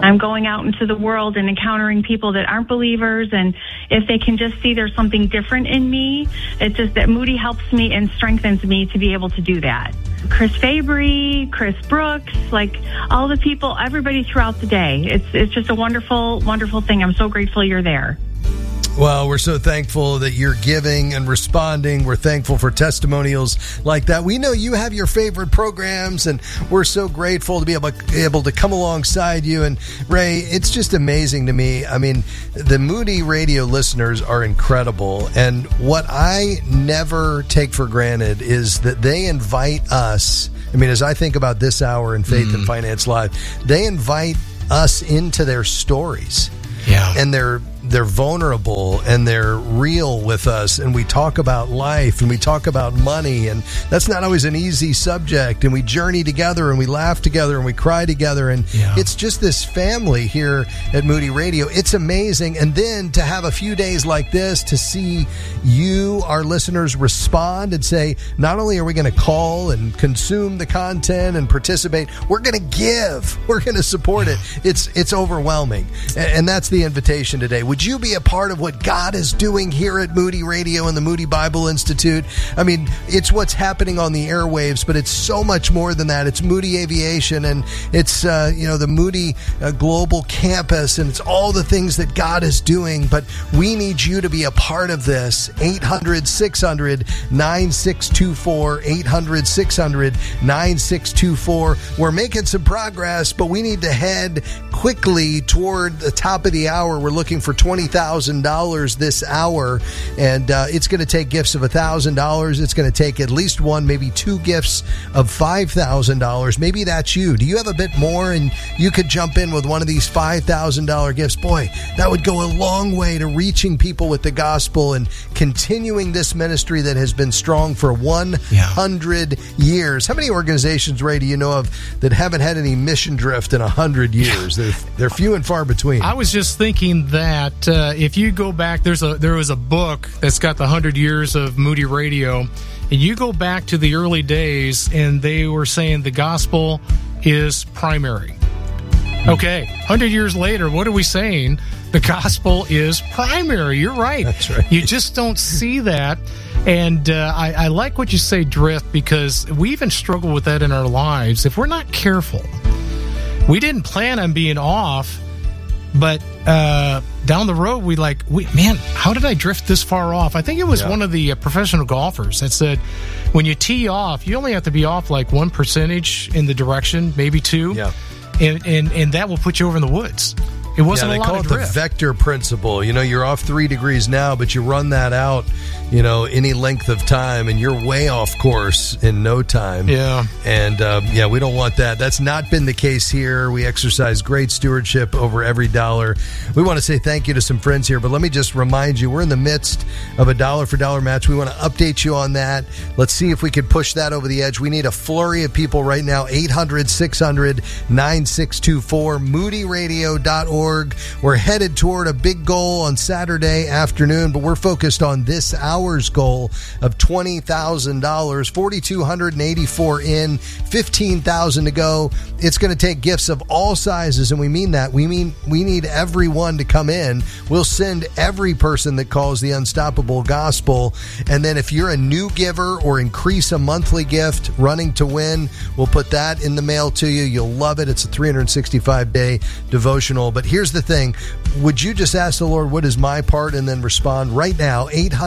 I'm going out into the world and encountering people that aren't believers, and if they can just see there's something different in me, it's just that Moody helps me and strengthens me to be able to do that. Chris Fabry, Chris Brooks, like all the people, everybody throughout the day. It's just a wonderful, wonderful thing. I'm so grateful you're there. Well, we're so thankful that you're giving and responding. We're thankful for testimonials like that. We know you have your favorite programs, and we're so grateful to be able to come alongside you. And Ray, it's just amazing to me. I mean, the Moody Radio listeners are incredible. And what I never take for granted is that they invite us. I mean, as I think about this hour in Faith and Finance Live, they invite us into their stories. Yeah. And they're vulnerable and they're real with us, and we talk about life and we talk about money, and that's not always an easy subject, and we journey together and we laugh together and we cry together, and it's just this family here at Moody Radio. It's amazing. And then to have a few days like this to see you, our listeners, respond and say, not only are we going to call and consume the content and participate, we're going to give, we're going to support it. It's overwhelming, and that's the invitation today. Would you be a part of what God is doing here at Moody Radio and the Moody Bible Institute? I mean, it's what's happening on the airwaves, but it's so much more than that. It's Moody Aviation, and it's the Moody Global Campus, and it's all the things that God is doing. But we need you to be a part of this. 800-600-9624. 800-600-9624. We're making some progress, but we need to head quickly toward the top of the hour. We're looking for $20,000 this hour, and it's going to take gifts of $1,000. It's going to take at least one, maybe two gifts of $5,000. Maybe that's you. Do you have a bit more, and you could jump in with one of these $5,000 gifts? Boy, that would go a long way to reaching people with the gospel and continuing this ministry that has been strong for 100 years. How many organizations, Ray, do you know of that haven't had any mission drift in 100 years? They're few and far between. I was just thinking that if you go back, there was a book that's got the 100 years of Moody Radio, and you go back to the early days, and they were saying the gospel is primary. Okay, 100 years later, what are we saying? The gospel is primary. You're right. That's right. You just don't see that. And I like what you say, drift, because we even struggle with that in our lives. If we're not careful, we didn't plan on being off, but down the road, man, how did I drift this far off? I think it was one of the professional golfers that said, when you tee off, you only have to be off like 1% in the direction, maybe 2%, and that will put you over in the woods. It wasn't a lot of drift. They call it the vector principle. You know, you're off 3 degrees now, but you run that out, any length of time, and you're way off course in no time. Yeah. And, we don't want that. That's not been the case here. We exercise great stewardship over every dollar. We want to say thank you to some friends here, but let me just remind you, we're in the midst of a dollar for dollar match. We want to update you on that. Let's see if we can push that over the edge. We need a flurry of people right now. 800-600-9624, moodyradio.org. We're headed toward a big goal on Saturday afternoon, but we're focused on this hour's goal of $20,000, 4,284 in, 15,000 to go. It's going to take gifts of all sizes, and we mean that. We need everyone to come in. We'll send every person that calls the Unstoppable Gospel, and then if you're a new giver or increase a monthly gift, running to win, we'll put that in the mail to you. You'll love it. It's a 365-day devotional. But here's the thing. Would you just ask the Lord, what is my part, and then respond right now?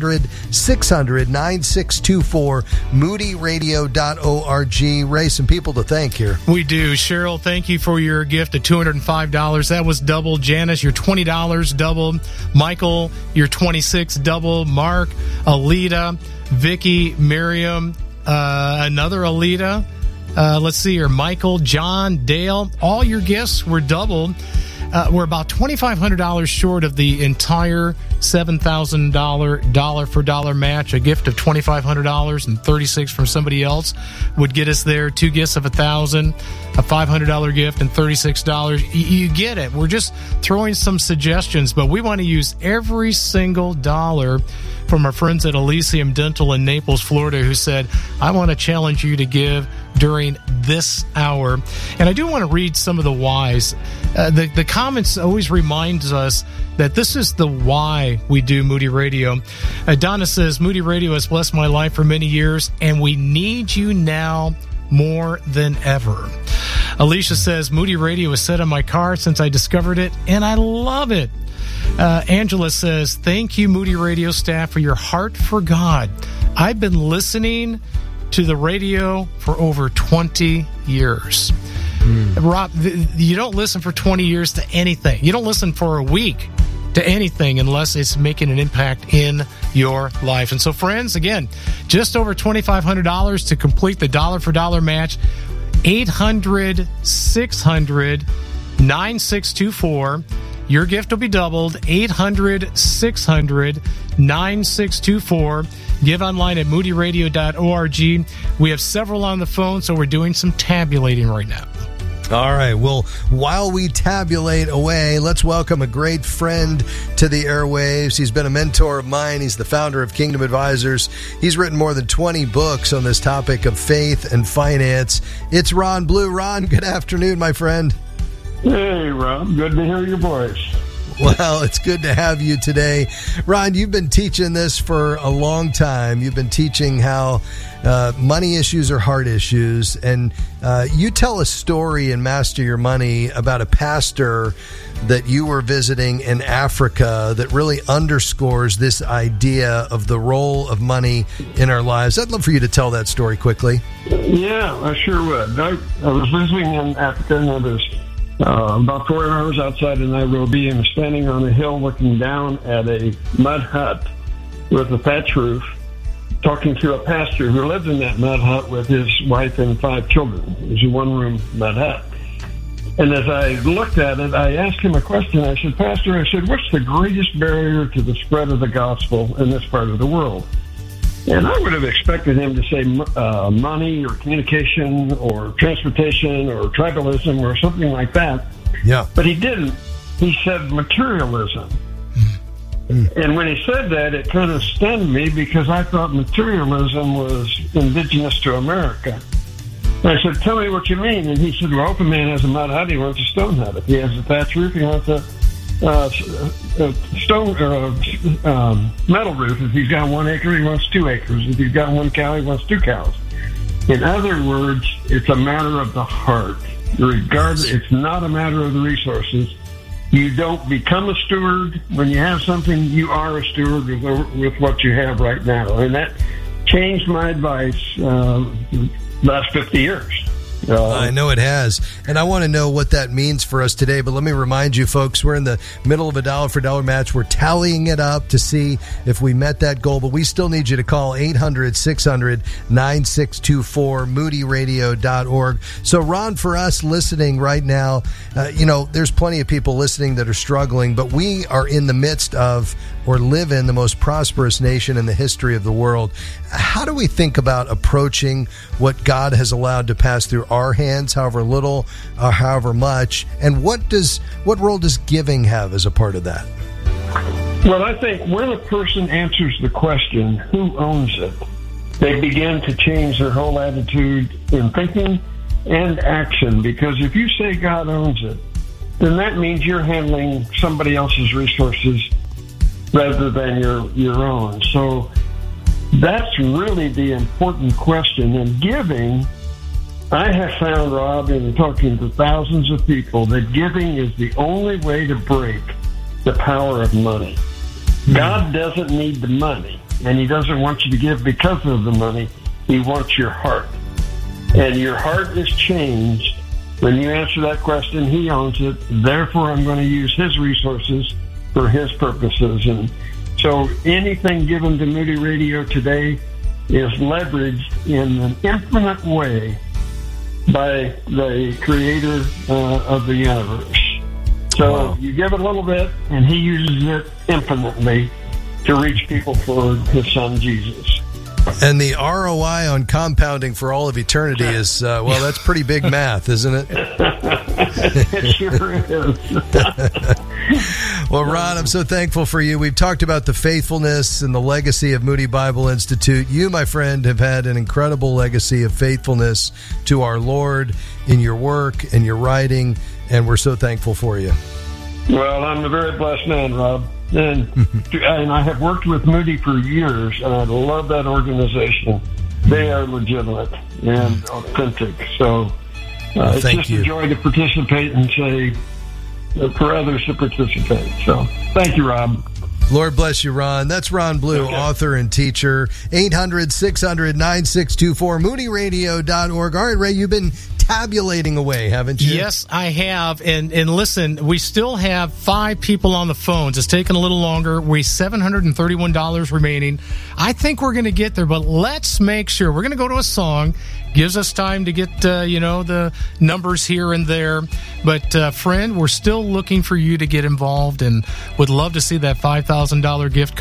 800-600-9624, moodyradio.org. Ray, some people to thank here. We do. Cheryl, thank you for your gift of $205. That was double. Janice, your $20 double. Michael, your $26 double. Mark, Alita, Vicky, Miriam, another Alita. Let's see here. Michael, John, Dale, all your gifts were doubled. We're about $2,500 short of the entire $7,000 dollar for dollar match. A gift of $2,500 and $36 from somebody else would get us there. 2 gifts of $1,000, a $500 gift and $36. You get it. We're just throwing some suggestions, but we want to use every single dollar from our friends at Elysium Dental in Naples, Florida, who said, I want to challenge you to give during this hour. And I do want to read some of the whys. The comments always reminds us that this is the why we do Moody Radio. Donna says, Moody Radio has blessed my life for many years, and we need you now more than ever. Alicia says, Moody Radio is set on my car since I discovered it, and I love it. Angela says, thank you, Moody Radio staff, for your heart for God. I've been listening to the radio for over 20 years. Rob, you don't listen for 20 years to anything. You don't listen for a week to anything unless it's making an impact in your life. And so, friends, again, just over $2,500 to complete the dollar for dollar match. 800-600-9624. Your gift will be doubled. 800-600-9624. Give online at moodyradio.org. We have several on the phone, so we're doing some tabulating right now. All right. Well, while we tabulate away, let's welcome a great friend to the airwaves. He's been a mentor of mine. He's the founder of Kingdom Advisors. He's written more than 20 books on this topic of faith and finance. It's Ron Blue. Ron, good afternoon, my friend. Hey, Rob. Good to hear your voice. Well, it's good to have you today. Ron, you've been teaching this for a long time. You've been teaching how money issues are heart issues. And you tell a story in Master Your Money about a pastor that you were visiting in Africa that really underscores this idea of the role of money in our lives. I'd love for you to tell that story quickly. Yeah, I sure would. I was visiting in Africa, and I was about 4 hours outside of Nairobi, and standing on a hill looking down at a mud hut with a thatch roof, talking to a pastor who lived in that mud hut with his wife and 5 children. It was a one-room mud hut. And as I looked at it, I asked him a question. I said, Pastor, what's the greatest barrier to the spread of the gospel in this part of the world? And I would have expected him to say money or communication or transportation or tribalism or something like that. Yeah. But he didn't. He said materialism. And when he said that, it kind of stunned me because I thought materialism was indigenous to America. And I said, tell me what you mean. And he said, well, if a man has a mud hut, he wants a stone hut. If he has a thatch roof, he wants a metal roof. If he's got 1 acre, he wants 2 acres. If he's got 1 cow, he wants 2 cows. In other words, it's a matter of the heart. Regardless, it's not a matter of the resources. You don't become a steward. When you have something, you are a steward with what you have right now. And that changed my advice last 50 years. I know it has. And I want to know what that means for us today. But let me remind you, folks, we're in the middle of a dollar for dollar match. We're tallying it up to see if we met that goal. But we still need you to call 800-600-9624, moodyradio.org. So, Ron, for us listening right now, there's plenty of people listening that are struggling. But we are in the midst of or live in the most prosperous nation in the history of the world. How do we think about approaching what God has allowed to pass through our hands, however little or however much, and what role does giving have as a part of that? Well, I think when a person answers the question, who owns it, they begin to change their whole attitude in thinking and action, because if you say God owns it, then that means you're handling somebody else's resources rather than your own. So that's really the important question. And giving, I have found, Rob, in talking to thousands of people, that giving is the only way to break the power of money. God doesn't need the money, and He doesn't want you to give because of the money. He wants your heart. And your heart is changed when you answer that question. He owns it. Therefore, I'm going to use His resources for His purposes. And so anything given to Moody Radio today is leveraged in an infinite way by the Creator of the universe. So wow. You give it a little bit, and He uses it infinitely to reach people for His Son, Jesus. And the ROI on compounding for all of eternity is, that's pretty big math, isn't it? It sure is. Well, Ron, I'm so thankful for you. We've talked about the faithfulness and the legacy of Moody Bible Institute. You, my friend, have had an incredible legacy of faithfulness to our Lord in your work and your writing, and we're so thankful for you. Well, I'm a very blessed man, Rob. And I have worked with Moody for years, and I love that organization. They are legitimate and authentic. So it's just a joy to participate and say for others to participate. So thank you, Rob. Lord bless you, Ron. That's Ron Blue, author and teacher. 800-600-9624, moodyradio.org. All right, Ray, you've been tabulating away, haven't you? Yes, I have. And listen, we still have 5 people on the phones. It's taken a little longer. We $731 remaining. I think we're going to get there, but let's make sure. We're going to go to a song. Gives us time to get, the numbers here and there. But, friend, we're still looking for you to get involved and would love to see that $5,000 gift